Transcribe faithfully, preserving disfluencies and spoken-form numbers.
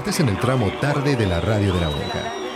Estás en el tramo tarde de la Radio de la Boca.